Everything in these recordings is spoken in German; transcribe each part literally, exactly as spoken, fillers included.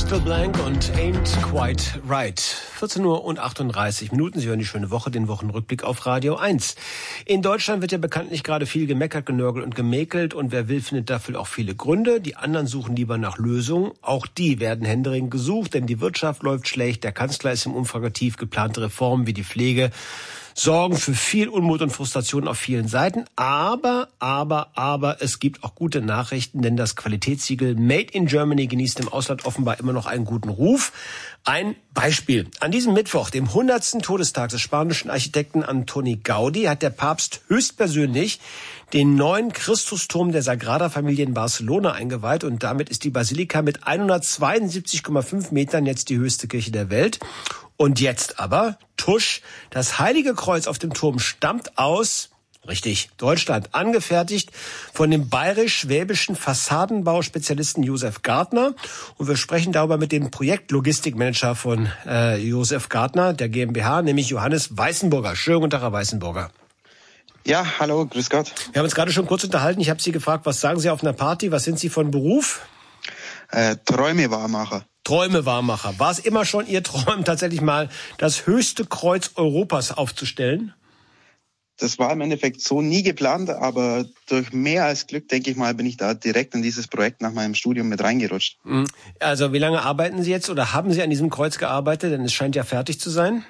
Purple Blank und Ain't Quite Right. vierzehn Uhr und achtunddreißig Minuten. Sie hören die schöne Woche, den Wochenrückblick auf Radio eins. In Deutschland wird ja bekanntlich gerade viel gemeckert, genörgelt und gemäkelt. Und wer will, findet dafür auch viele Gründe. Die anderen suchen lieber nach Lösungen. Auch die werden händeringend gesucht, denn die Wirtschaft läuft schlecht. Der Kanzler ist im Umfangetief. Geplante Reformen wie die Pflege sorgen für viel Unmut und Frustration auf vielen Seiten. Aber, aber, aber es gibt auch gute Nachrichten, denn das Qualitätssiegel Made in Germany genießt im Ausland offenbar immer noch einen guten Ruf. Ein Beispiel. An diesem Mittwoch, dem hundertsten Todestag des spanischen Architekten Antoni Gaudi, hat der Papst höchstpersönlich den neuen Christusturm der Sagrada Familia in Barcelona eingeweiht. Und damit ist die Basilika mit hundertzweiundsiebzig Komma fünf Metern jetzt die höchste Kirche der Welt. Und jetzt aber, tusch, das Heilige Kreuz auf dem Turm stammt aus, richtig, Deutschland, angefertigt von dem bayerisch-schwäbischen Fassadenbauspezialisten Josef Gardner. Und wir sprechen darüber mit dem Projektlogistikmanager von äh, Josef Gardner, der GmbH, nämlich Johannes Weißenburger. Schönen guten Tag, Herr Weißenburger. Ja, hallo, grüß Gott. Wir haben uns gerade schon kurz unterhalten. Ich habe Sie gefragt, was sagen Sie auf einer Party? Was sind Sie von Beruf? Äh, Träumewahrmacher. Träumewahrmacher. War es immer schon Ihr Traum, tatsächlich mal das höchste Kreuz Europas aufzustellen? Das war im Endeffekt so nie geplant, aber durch mehr als Glück, denke ich mal, bin ich da direkt in dieses Projekt nach meinem Studium mit reingerutscht. Also wie lange arbeiten Sie jetzt oder haben Sie an diesem Kreuz gearbeitet? Denn es scheint ja fertig zu sein.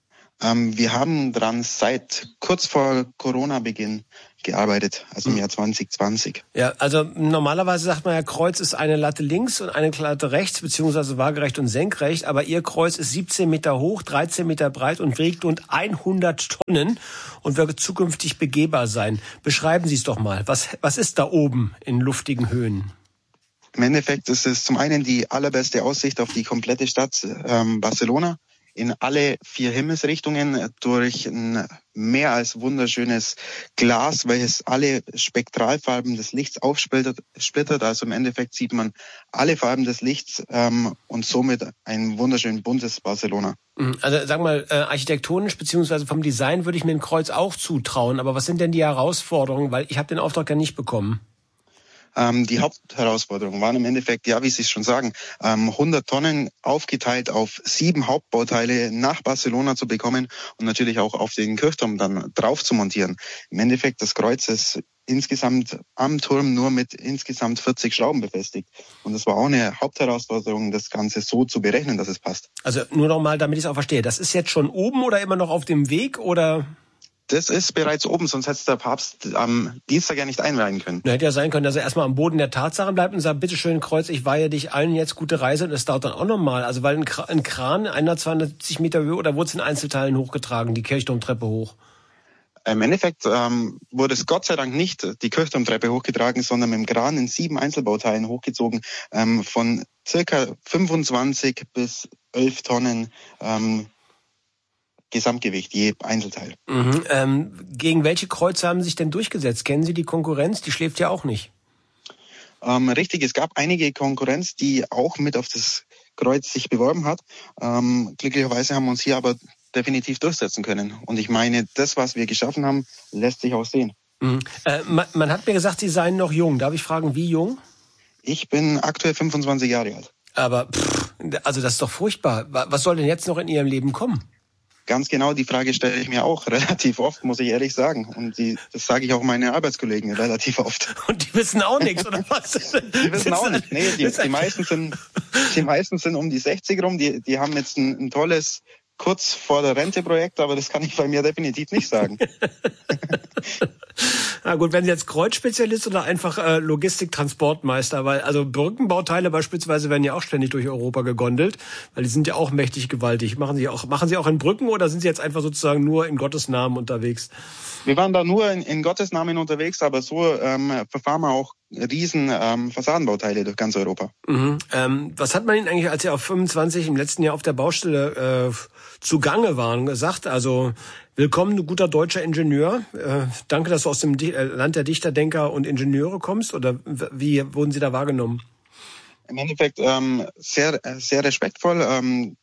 Ähm, wir haben dran seit kurz vor Corona-Beginn gearbeitet, also im Jahr zwanzig zwanzig. Ja, also normalerweise sagt man ja, Kreuz ist eine Latte links und eine Latte rechts, beziehungsweise waagerecht und senkrecht. Aber Ihr Kreuz ist siebzehn Meter hoch, dreizehn Meter breit und wiegt rund hundert Tonnen und wird zukünftig begehbar sein. Beschreiben Sie es doch mal. Was, was ist da oben in luftigen Höhen? Im Endeffekt ist es zum einen die allerbeste Aussicht auf die komplette Stadt ähm, Barcelona, in alle vier Himmelsrichtungen durch ein mehr als wunderschönes Glas, welches alle Spektralfarben des Lichts aufsplittert. Splittert. Also im Endeffekt sieht man alle Farben des Lichts ähm, und somit ein wunderschön buntes Barcelona. Also sag mal, äh, architektonisch beziehungsweise vom Design würde ich mir ein Kreuz auch zutrauen. Aber was sind denn die Herausforderungen? Weil ich habe den Auftrag ja nicht bekommen. Ähm, die Hauptherausforderungen waren im Endeffekt, ja, wie Sie es schon sagen, ähm, hundert Tonnen aufgeteilt auf sieben Hauptbauteile nach Barcelona zu bekommen und natürlich auch auf den Kirchturm dann drauf zu montieren. Im Endeffekt, das Kreuz ist insgesamt am Turm nur mit insgesamt vierzig Schrauben befestigt. Und das war auch eine Hauptherausforderung, das Ganze so zu berechnen, dass es passt. Also nur noch mal, damit ich es auch verstehe. Das ist jetzt schon oben oder immer noch auf dem Weg oder? Das ist bereits oben, sonst hätte der Papst am Dienstag ja nicht einweihen können. Na, hätte ja sein können, dass er erstmal am Boden der Tatsachen bleibt und sagt, bitteschön, Kreuz, ich weihe dich allen jetzt gute Reise. Und das dauert dann auch nochmal. Also weil ein, Kran, ein Kran, einer zweihundertsiebzig Meter Höhe, oder wurde es in Einzelteilen hochgetragen, die Kirchturmtreppe hoch? Im Endeffekt ähm, wurde es Gott sei Dank nicht die Kirchturmtreppe hochgetragen, sondern mit dem Kran in sieben Einzelbauteilen hochgezogen, ähm, von circa fünfundzwanzig bis elf Tonnen ähm, Gesamtgewicht, je Einzelteil. Mhm. Ähm, gegen welche Kreuze haben Sie sich denn durchgesetzt? Kennen Sie die Konkurrenz? Die schläft ja auch nicht. Ähm, richtig, es gab einige Konkurrenz, die auch mit auf das Kreuz sich beworben hat. Ähm, glücklicherweise haben wir uns hier aber definitiv durchsetzen können. Und ich meine, das, was wir geschaffen haben, lässt sich auch sehen. Mhm. Äh, man, man hat mir gesagt, Sie seien noch jung. Darf ich fragen, wie jung? Ich bin aktuell fünfundzwanzig Jahre alt. Aber, pff, also das ist doch furchtbar. Was soll denn jetzt noch in Ihrem Leben kommen? Ganz genau, die Frage stelle ich mir auch relativ oft, muss ich ehrlich sagen. Und die, das sage ich auch meinen Arbeitskollegen relativ oft. Und die wissen auch nichts, oder was? Die wissen auch nicht. Nee, die, die meisten sind, die meisten sind um die sechzig rum. Die, die haben jetzt ein, ein tolles kurz vor der Rente Projekt, aber das kann ich bei mir definitiv nicht sagen. Na gut, werden Sie jetzt Kreuzspezialist oder einfach äh, Logistik-Transportmeister? Weil also Brückenbauteile beispielsweise werden ja auch ständig durch Europa gegondelt, weil die sind ja auch mächtig gewaltig. Machen Sie auch, machen Sie auch in Brücken oder sind Sie jetzt einfach sozusagen nur in Gottes Namen unterwegs? Wir waren da nur in, in Gottes Namen unterwegs, aber so ähm, verfahren wir auch riesen ähm, Fassadenbauteile durch ganz Europa. Mhm. Ähm, was hat man Ihnen eigentlich, als Sie auf fünfundzwanzig im letzten Jahr auf der Baustelle äh, zugange waren, gesagt? Also willkommen, du guter deutscher Ingenieur. Äh, danke, dass du aus dem Di- äh, Land der Dichter, Denker und Ingenieure kommst. Oder wie wurden Sie da wahrgenommen? Im Endeffekt ähm, sehr sehr respektvoll. Ähm,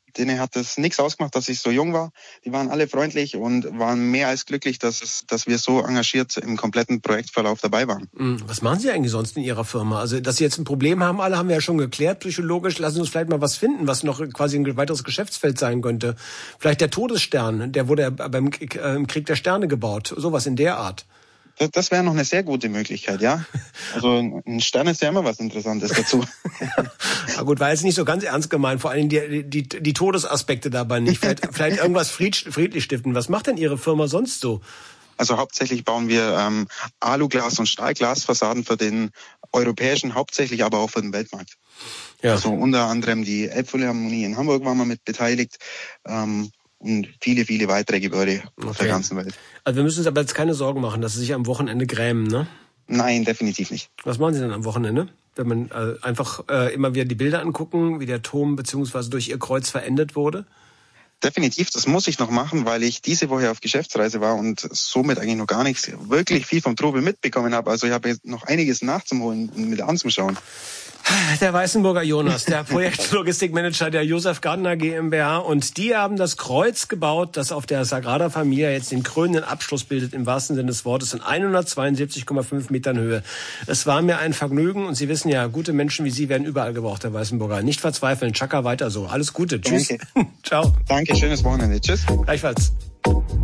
denen hat das nichts ausgemacht, dass ich so jung war. Die waren alle freundlich und waren mehr als glücklich, dass es, dass wir so engagiert im kompletten Projektverlauf dabei waren. Was machen Sie eigentlich sonst in Ihrer Firma? Also, dass Sie jetzt ein Problem haben, alle haben wir ja schon geklärt, psychologisch. Lassen Sie uns vielleicht mal was finden, was noch quasi ein weiteres Geschäftsfeld sein könnte. Vielleicht der Todesstern, der wurde ja beim Krieg der Sterne gebaut. Sowas in der Art. Das, das wäre noch eine sehr gute Möglichkeit, ja. Also ein Stern ist ja immer was Interessantes dazu. Na gut, war jetzt nicht so ganz ernst gemeint, vor allem die, die, die Todesaspekte dabei nicht. Vielleicht, vielleicht irgendwas friedlich stiften. Was macht denn Ihre Firma sonst so? Also hauptsächlich bauen wir ähm, Aluglas- und Stahlglasfassaden für den europäischen, hauptsächlich aber auch für den Weltmarkt. Ja. Also unter anderem die Elbphilharmonie in Hamburg waren wir mit beteiligt. Ähm, und viele, viele weitere Gebäude okay. auf der ganzen Welt. Also wir müssen uns aber jetzt keine Sorgen machen, dass Sie sich am Wochenende grämen, ne? Nein, definitiv nicht. Was machen Sie denn am Wochenende? Wenn man äh, einfach äh, immer wieder die Bilder angucken, wie der Turm beziehungsweise durch Ihr Kreuz verendet wurde? Definitiv, das muss ich noch machen, weil ich diese Woche auf Geschäftsreise war und somit eigentlich noch gar nichts, wirklich viel vom Trubel mitbekommen habe. Also ich habe jetzt noch einiges nachzuholen und mit anzuschauen. Der Weißenburger Jonas, der Projektlogistikmanager der Josef Gardner GmbH, und die haben das Kreuz gebaut, das auf der Sagrada Familia jetzt den krönenden Abschluss bildet, im wahrsten Sinne des Wortes, in hundertzweiundsiebzig Komma fünf Metern Höhe. Es war mir ein Vergnügen und Sie wissen ja, gute Menschen wie Sie werden überall gebraucht, Herr Weißenburger. Nicht verzweifeln, Chaka weiter so. Alles Gute, tschüss. Danke. Ciao. Danke, schönes Wochenende, tschüss. Gleichfalls.